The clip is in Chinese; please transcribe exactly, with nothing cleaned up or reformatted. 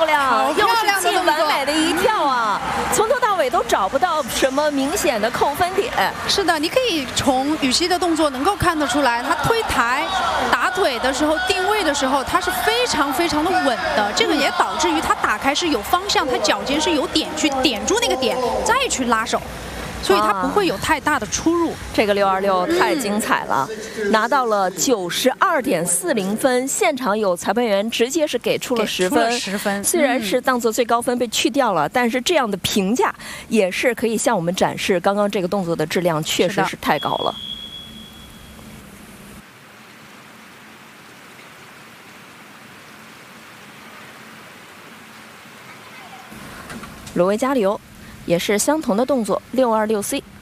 亮，又是亮的既完美的一跳啊！从头到尾都找不到什么明显的扣分点。 是的，你可以从羽西的动作能够看得出来，他推台、打腿的时候、定位的时候，他是非常非常的稳的。这个也导致于他打开是有方向，他脚尖是有点去点住那个点，再去拉手。 所以它不会有太大的出入。 这个六二六太精彩了，嗯、拿到了九十二点四零分。现场有裁判员直接是给出了十分， 十分。 虽然是当做最高分被去掉了，嗯、但是这样的评价也是可以向我们展示刚刚这个动作的质量确实是太高了。罗维加里欧也是相同的动作，六二六 C。